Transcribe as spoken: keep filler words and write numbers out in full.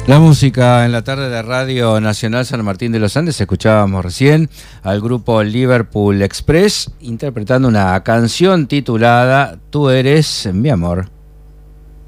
La música en la tarde de Radio Nacional San Martín de los Andes. Escuchábamos recién al grupo Liverpool Express interpretando una canción titulada Tú eres mi amor.